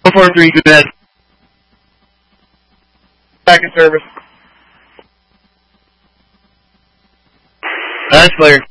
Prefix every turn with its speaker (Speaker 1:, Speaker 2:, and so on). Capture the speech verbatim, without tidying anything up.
Speaker 1: four three, go ahead. Back in service. That's clear.